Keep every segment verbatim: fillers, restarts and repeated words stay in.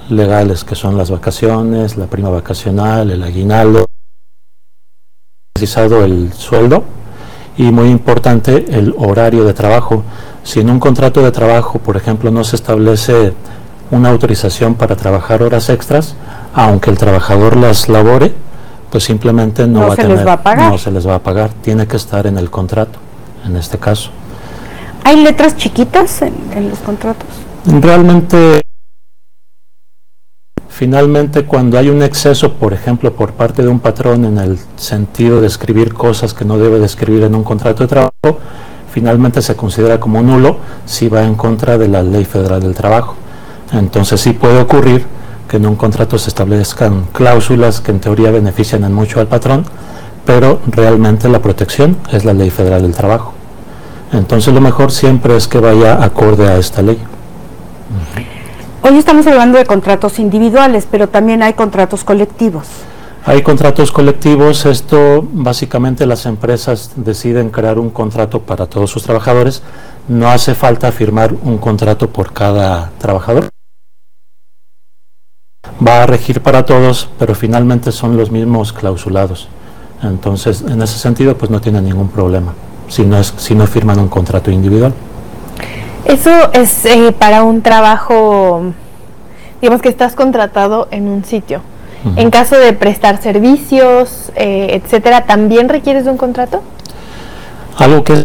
legales, que son las vacaciones, la prima vacacional, el aguinaldo, precisado el sueldo y, muy importante, el horario de trabajo. Si en un contrato de trabajo, por ejemplo, no se establece una autorización para trabajar horas extras, aunque el trabajador las labore, pues simplemente no, no va a se tener, les va a pagar. no se les va a pagar, tiene que estar en el contrato, en este caso. ¿Hay letras chiquitas en, en los contratos? Realmente, finalmente, cuando hay un exceso, por ejemplo, por parte de un patrón en el sentido de escribir cosas que no debe de escribir en un contrato de trabajo, finalmente se considera como nulo si va en contra de la Ley Federal del Trabajo. Entonces sí puede ocurrir que en un contrato se establezcan cláusulas que en teoría benefician en mucho al patrón, pero realmente la protección es la Ley Federal del Trabajo. Entonces lo mejor siempre es que vaya acorde a esta ley. Hoy estamos hablando de contratos individuales, pero también hay contratos colectivos. Hay contratos colectivos. Esto básicamente las empresas deciden crear un contrato para todos sus trabajadores. No hace falta firmar un contrato por cada trabajador. Va a regir para todos, pero finalmente son los mismos clausulados. Entonces, en ese sentido, pues no tiene ningún problema si no, es, si no firman un contrato individual. Eso es eh, para un trabajo, digamos que estás contratado en un sitio. Uh-huh. En caso de prestar servicios, eh, etcétera, ¿también requieres de un contrato? Algo que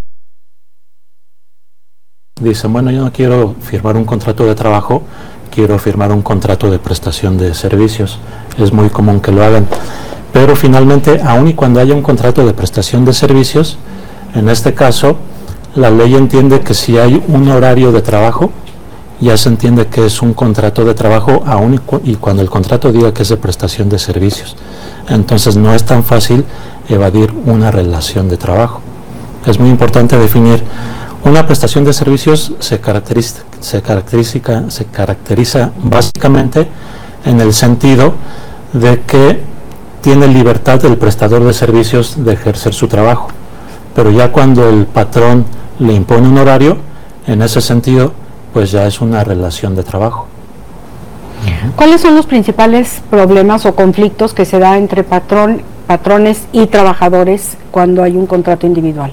dicen, bueno, yo no quiero firmar un contrato de trabajo, quiero firmar un contrato de prestación de servicios. Es muy común que lo hagan. Pero finalmente, aun y cuando haya un contrato de prestación de servicios, en este caso, la ley entiende que si hay un horario de trabajo, ya se entiende que es un contrato de trabajo, aun y, cu y cuando el contrato diga que es de prestación de servicios. Entonces no es tan fácil evadir una relación de trabajo. Es muy importante definir. Una prestación de servicios se caracteriza, se caracteriza, se caracteriza básicamente en el sentido de que tiene libertad el prestador de servicios de ejercer su trabajo, pero ya cuando el patrón le impone un horario, en ese sentido, pues ya es una relación de trabajo. ¿Cuáles son los principales problemas o conflictos que se da entre patrón, patrones y trabajadores cuando hay un contrato individual?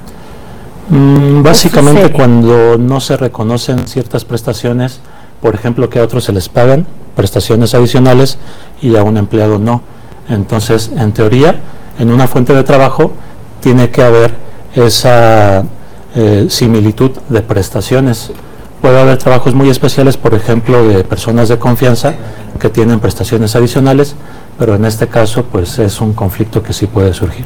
Mm, básicamente cuando no se reconocen ciertas prestaciones, por ejemplo, que a otros se les pagan prestaciones adicionales y a un empleado no. Entonces, en teoría, en una fuente de trabajo tiene que haber esa eh, similitud de prestaciones. Puede haber trabajos muy especiales, por ejemplo, de personas de confianza que tienen prestaciones adicionales, pero en este caso, pues es un conflicto que sí puede surgir.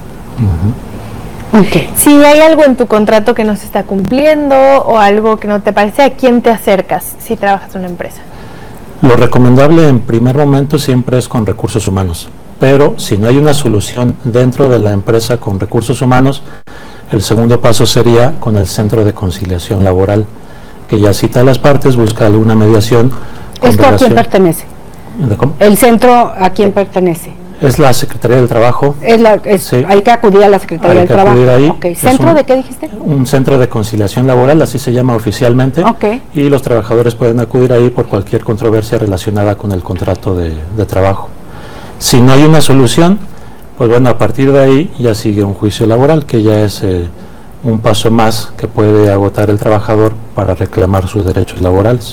Uh-huh. Okay. Si hay algo en tu contrato que no se está cumpliendo o algo que no te parece, ¿a quién te acercas si trabajas en una empresa? Lo recomendable en primer momento siempre es con recursos humanos, pero si no hay una solución dentro de la empresa con recursos humanos, el segundo paso sería con el Centro de Conciliación Laboral, que ya cita a las partes, busca alguna mediación. ¿Esto a quién pertenece? ¿De cómo? ¿El centro a quién pertenece? Es la Secretaría del Trabajo. Es la, es, sí. Hay que acudir a la Secretaría hay del Trabajo. Ahí. Okay. ¿Centro un, de qué dijiste? Un Centro de Conciliación Laboral, así se llama oficialmente. Okay. Y los trabajadores pueden acudir ahí por cualquier controversia relacionada con el contrato de, de trabajo. Si no hay una solución, pues bueno, a partir de ahí ya sigue un juicio laboral, que ya es eh, un paso más que puede agotar el trabajador para reclamar sus derechos laborales.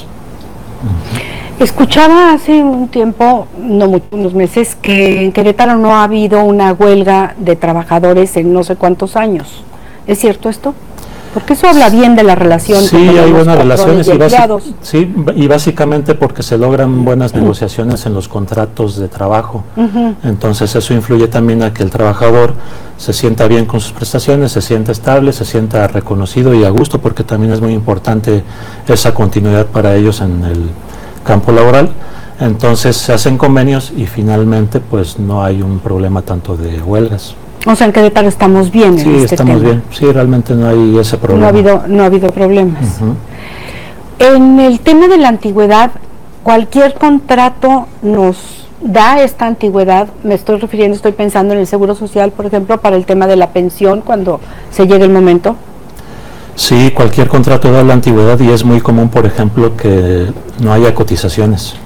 Escuchaba hace un tiempo, no muchos, unos meses, que en Querétaro no ha habido una huelga de trabajadores en no sé cuántos años. ¿Es cierto esto? Porque eso habla bien de la relación. Sí, hay buenas relaciones y, y, sí, y básicamente porque se logran buenas negociaciones en los contratos de trabajo. Uh-huh. Entonces eso influye también a que el trabajador se sienta bien con sus prestaciones, se sienta estable, se sienta reconocido y a gusto, porque también es muy importante esa continuidad para ellos en el campo laboral. Entonces se hacen convenios y finalmente pues no hay un problema tanto de huelgas. O sea, en Querétaro estamos bien. Sí, en este estamos tema. bien. Sí, realmente no hay ese problema. No ha habido, no ha habido problemas. Uh-huh. En el tema de la antigüedad, cualquier contrato nos da esta antigüedad. Me estoy refiriendo, estoy pensando en el Seguro Social, por ejemplo, para el tema de la pensión cuando se llegue el momento. Sí, cualquier contrato da la antigüedad y es muy común, por ejemplo, que no haya cotizaciones.